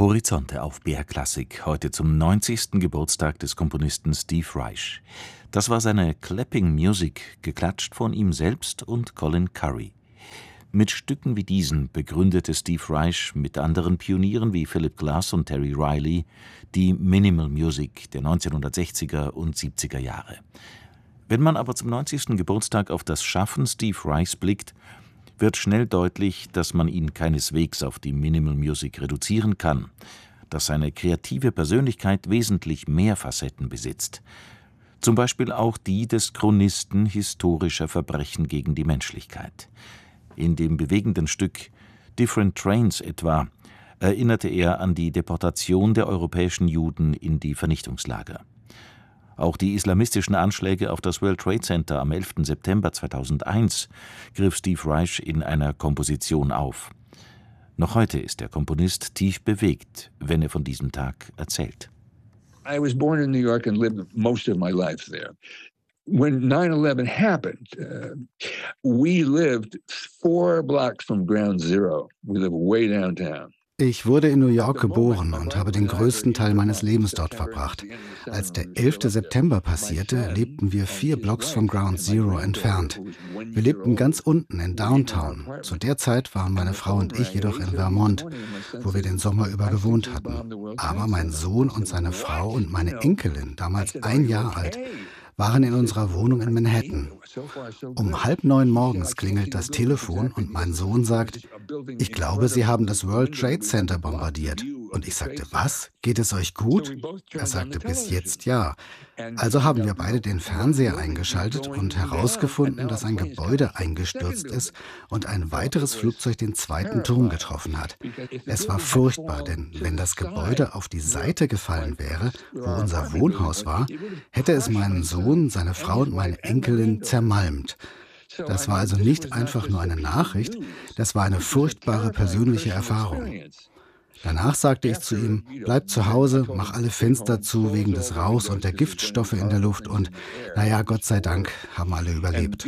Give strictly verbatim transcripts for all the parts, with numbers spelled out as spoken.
Horizonte auf B R Klassik, heute zum neunzigsten Geburtstag des Komponisten Steve Reich. Das war seine Clapping Music, geklatscht von ihm selbst und Colin Currie. Mit Stücken wie diesen begründete Steve Reich mit anderen Pionieren wie Philip Glass und Terry Riley die Minimal Music der neunzehnhundertsechziger und siebziger Jahre. Wenn man aber zum neunzigsten Geburtstag auf das Schaffen Steve Reichs blickt, wird schnell deutlich, dass man ihn keineswegs auf die Minimal Music reduzieren kann, dass seine kreative Persönlichkeit wesentlich mehr Facetten besitzt. Zum Beispiel auch die des Chronisten historischer Verbrechen gegen die Menschlichkeit. In dem bewegenden Stück Different Trains etwa erinnerte er an die Deportation der europäischen Juden in die Vernichtungslager. Auch die islamistischen Anschläge auf das World Trade Center am elften September zweitausendeins griff Steve Reich in einer Komposition auf. Noch heute ist der Komponist tief bewegt, wenn er von diesem Tag erzählt. I was born in New York and lived most of my life there. When nine eleven happened, uh, we lived four blocks from Ground Zero. We live way downtown. Ich wurde in New York geboren und habe den größten Teil meines Lebens dort verbracht. Als der elfte September passierte, lebten wir vier Blocks vom Ground Zero entfernt. Wir lebten ganz unten in Downtown. Zu der Zeit waren meine Frau und ich jedoch in Vermont, wo wir den Sommer über gewohnt hatten. Aber mein Sohn und seine Frau und meine Enkelin, damals ein Jahr alt, waren in unserer Wohnung in Manhattan. Um halb neun morgens klingelt das Telefon und mein Sohn sagt, ich glaube, Sie haben das World Trade Center bombardiert. Und ich sagte, was? Geht es euch gut? Er sagte, bis jetzt ja. Also haben wir beide den Fernseher eingeschaltet und herausgefunden, dass ein Gebäude eingestürzt ist und ein weiteres Flugzeug den zweiten Turm getroffen hat. Es war furchtbar, denn wenn das Gebäude auf die Seite gefallen wäre, wo unser Wohnhaus war, hätte es meinen Sohn, seine Frau und meine Enkelin zermalmt. Das war also nicht einfach nur eine Nachricht, das war eine furchtbare persönliche Erfahrung. Danach sagte ich zu ihm, bleib zu Hause, mach alle Fenster zu wegen des Rauchs und der Giftstoffe in der Luft und, naja, Gott sei Dank, haben alle überlebt.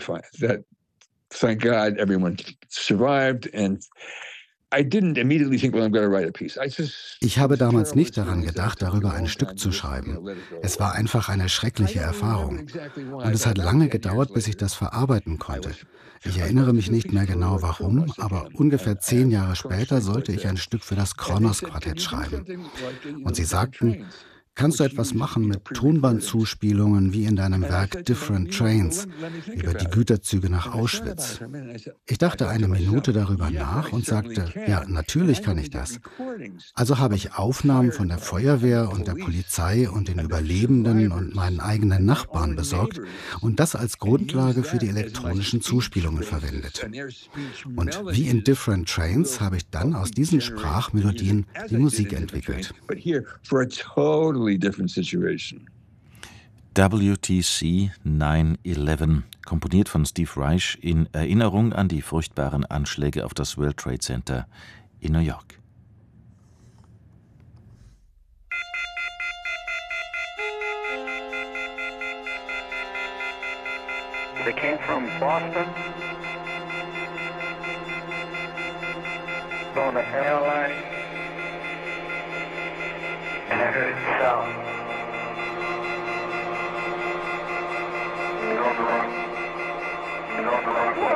Ich habe damals nicht daran gedacht, darüber ein Stück zu schreiben. Es war einfach eine schreckliche Erfahrung. Und es hat lange gedauert, bis ich das verarbeiten konnte. Ich erinnere mich nicht mehr genau warum, aber ungefähr zehn Jahre später sollte ich ein Stück für das Kronos-Quartett schreiben. Und sie sagten, kannst du etwas machen mit Tonbandzuspielungen wie in deinem Werk Different Trains über die Güterzüge nach Auschwitz? Ich dachte eine Minute darüber nach und sagte, ja, natürlich kann ich das. Also habe ich Aufnahmen von der Feuerwehr und der Polizei und den Überlebenden und meinen eigenen Nachbarn besorgt und das als Grundlage für die elektronischen Zuspielungen verwendet. Und wie in Different Trains habe ich dann aus diesen Sprachmelodien die Musik entwickelt. Different situation. W T C nine eleven, komponiert von Steve Reich in Erinnerung an die furchtbaren Anschläge auf das World Trade Center in New York. They came from Boston on an airline. And I heard the sound. You don't know. You don't know.